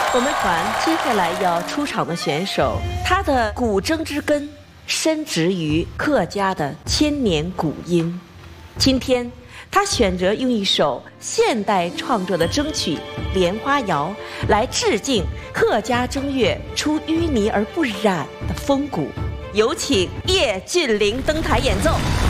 我们团接下来要出场的选手，他的古筝之根深植于客家的千年古音。今天，他选择用一首现代创作的筝曲《莲花谣》来致敬客家筝乐出淤泥而不染的风骨。有请叶俊麟登台演奏。